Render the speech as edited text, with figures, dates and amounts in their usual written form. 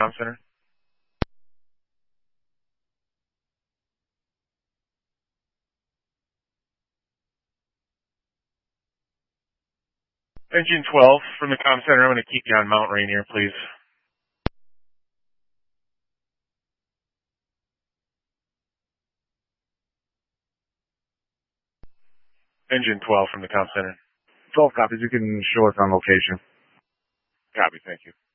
Comm Center. Engine 12 from the Comm Center. I'm going to keep you on Mount Rainier, please. Engine 12 from the Comm Center. 12 copies. You can show us on location. Copy. Thank you.